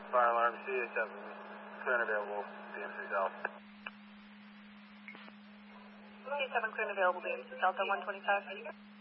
Fire alarm, CA7, clear and available, BMC South. CA7 clear and available, BMC South, 125.